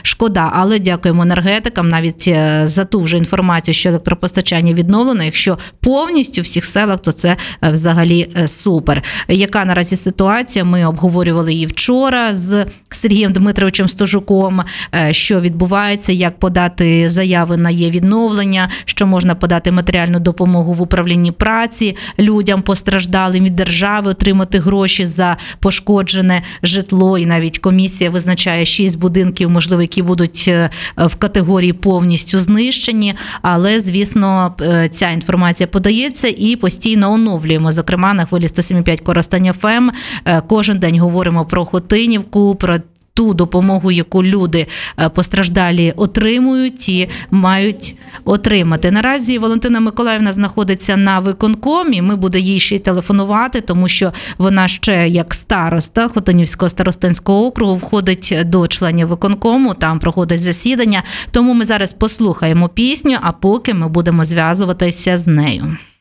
шкода. Але дякуємо енергетикам навіть за ту вже інформацію, що електропостачання відновлено. Якщо повністю в всіх селах, то це взагалі супер. Яка наразі ситуація? Ми обговорювали її вчора з Сергієм Дмитровичем Стожуком, що відбувається, як подати заяви на є-відновлення, що можна подати матеріальну допомогу в управлінні праці людям постраждалим від держави, отримати гроші за пошкоджене житло. І навіть комісія визначає 6 будинків, можливо, які будуть в категорії повністю знищені. Але, звісно, ця інформація подається і постійно оновлюємо. Зокрема, на хвилі 107,5 Коростень ФМ кожен день говоримо про Хотинівку, про ту допомогу, яку люди постраждалі отримують і мають отримати. Наразі Валентина Миколаївна знаходиться на виконкомі, ми будемо їй ще й телефонувати, тому що вона ще як староста Хотинівського старостинського округу входить до членів виконкому, там проходить засідання, тому ми зараз послухаємо пісню, а поки ми будемо зв'язуватися з нею.